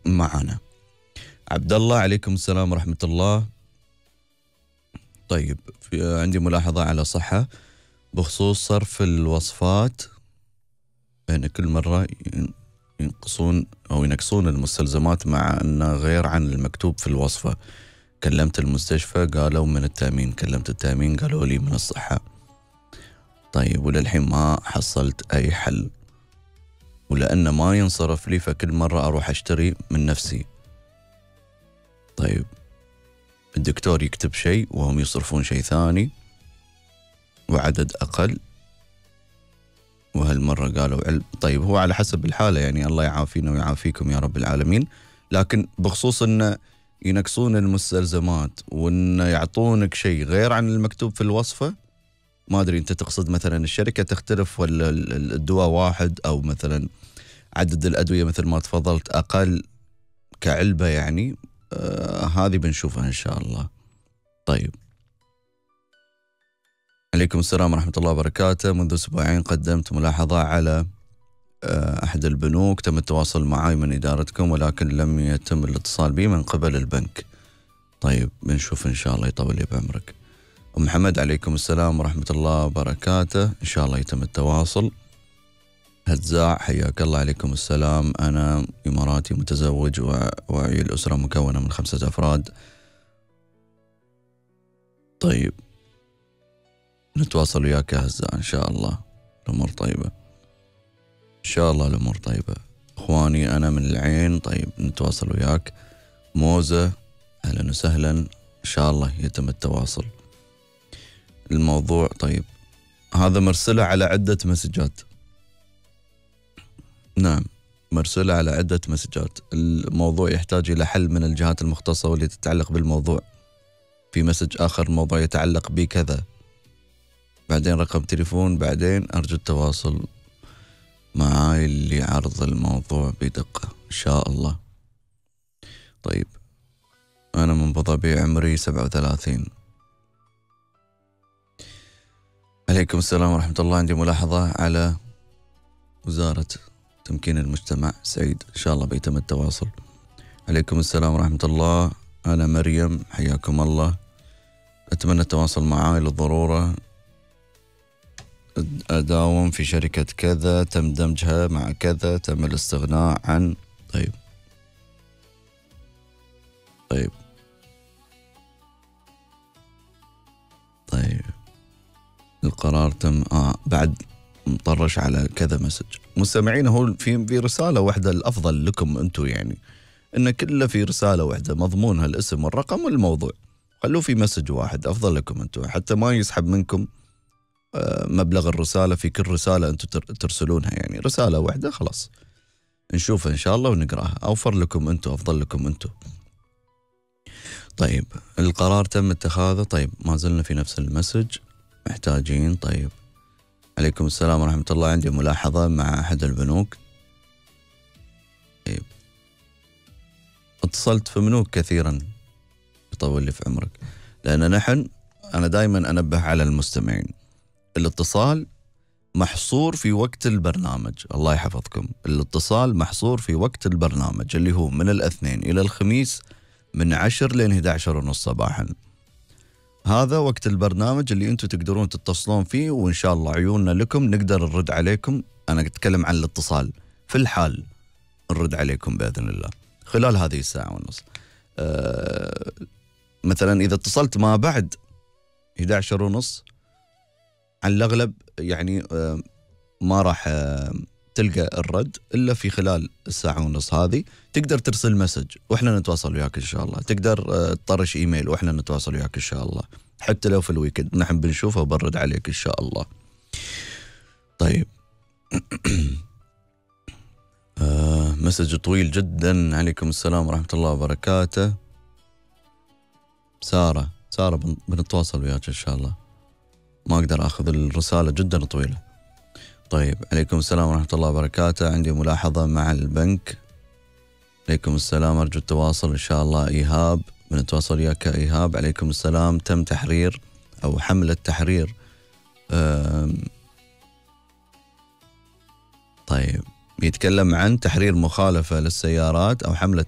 معنا. عبد الله عليكم السلام ورحمة الله. طيب عندي ملاحظة على صحة بخصوص صرف الوصفات، بأن كل مرة ينقصون أو ينقصون المستلزمات مع أنه غير عن المكتوب في الوصفة. كلمت المستشفى قالوا من التأمين، كلمت التأمين قالوا لي من الصحة. طيب وللحين ما حصلت أي حل، ولأن ما ينصرف لي فكل مرة أروح أشتري من نفسي. طيب الدكتور يكتب شيء وهم يصرفون شيء ثاني وعدد أقل، وهالمرة قالوا طيب هو على حسب الحالة، يعني الله يعافينا ويعافيكم يا رب العالمين. لكن بخصوص أن ينقصون المستلزمات وأن يعطونك شيء غير عن المكتوب في الوصفة، ما أدري أنت تقصد مثلا الشركة تختلف ولا الدواء واحد، أو مثلا عدد الأدوية مثل ما تفضلت أقل كعلبة يعني. هذه بنشوفها إن شاء الله. طيب عليكم السلام ورحمة الله وبركاته. منذ أسبوعين قدمت ملاحظة على أحد البنوك، تم التواصل معي من إدارتكم ولكن لم يتم الاتصال بي من قبل البنك. طيب بنشوف إن شاء الله، يطول لي بعمرك. أم محمد عليكم السلام ورحمة الله وبركاته، إن شاء الله يتم التواصل. هزاع حياك الله. عليكم السلام، أنا إماراتي متزوج وعي الأسرة مكونة من 5 أفراد. طيب نتواصل وياك يا هزاع إن شاء الله، الأمور طيبة إن شاء الله، الأمور طيبة. إخواني أنا من العين، طيب نتواصل وياك. موزة أهلا وسهلا، إن شاء الله يتم التواصل. الموضوع طيب هذا مرسله على عدة مسجات، نعم مرسله على عدة مسجات. الموضوع يحتاج إلى حل من الجهات المختصة واللي تتعلق بالموضوع. في مسج آخر الموضوع يتعلق بكذا، بعدين رقم تليفون، بعدين أرجو التواصل معاي لعرض الموضوع بدقة إن شاء الله. طيب أنا من أبو ظبي، عمري 37. عليكم السلام ورحمة الله. عندي ملاحظة على وزارة تمكين المجتمع. سعيد إن شاء الله بيتم التواصل. عليكم السلام ورحمة الله. أنا مريم حياكم الله، أتمنى التواصل معاي للضرورة. أداوم في شركة كذا، تم دمجها مع كذا، تم الاستغناء عن. طيب القرار تم بعد مطرش على كذا مسج. مستمعين هو في رسالة واحدة، الأفضل لكم أنتم يعني إن كله في رسالة واحدة، مضمونها الاسم والرقم والموضوع، خلوه في مسج واحد أفضل لكم أنتم، حتى ما يسحب منكم مبلغ الرسالة في كل رسالة أنتم ترسلونها. يعني رسالة واحدة خلاص نشوفها إن شاء الله ونقراها، أوفر لكم أنتم، أفضل لكم أنتم. طيب القرار تم اتخاذه. طيب ما زلنا في نفس المسج، محتاجين. طيب عليكم السلام ورحمة الله. عندي ملاحظة مع أحد البنوك. طيب اتصلت في بنوك كثيرا، يطول لي في عمرك، لأن أنا دائما أنبه على المستمعين، الاتصال محصور في وقت البرنامج، الله يحفظكم. الاتصال محصور في وقت البرنامج اللي هو من الاثنين إلى الخميس من 10 لين 11:30 صباحا. هذا وقت البرنامج اللي انتم تقدرون تتصلون فيه، وإن شاء الله عيوننا لكم نقدر نرد عليكم. أنا أتكلم عن الاتصال في الحال، نرد عليكم بإذن الله خلال هذه الساعة ونص. مثلا إذا اتصلت ما بعد 11:30 على الأغلب يعني ما راح تلقى الرد إلا في خلال الساعة ونص هذه. تقدر ترسل مسج وإحنا نتواصل وياك إن شاء الله، تقدر تطرش إيميل وإحنا نتواصل وياك إن شاء الله، حتى لو في الويكند نحن بنشوفه وبرد عليك إن شاء الله. طيب مسج طويل جدا. عليكم السلام ورحمة الله وبركاته. سارة بنتواصل وياك إن شاء الله، ما أقدر أخذ الرسالة جدا طويلة. طيب عليكم السلام ورحمة الله وبركاته. عندي ملاحظة مع البنك. عليكم السلام، أرجو التواصل إن شاء الله. إيهاب بنتواصل وياك إيهاب. عليكم السلام. تم تحرير أو حملة تحرير. طيب يتكلم عن تحرير مخالفة للسيارات أو حملة